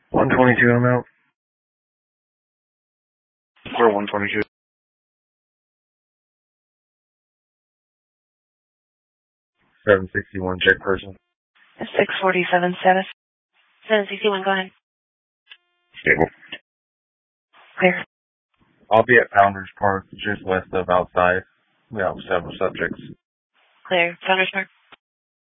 122, I'm out. Clear 122. 761, check person. 647 status. 761, go ahead. Stable. Clear. I'll be at Founders Park, just west of outside. We have several subjects. Clear. Founders Park.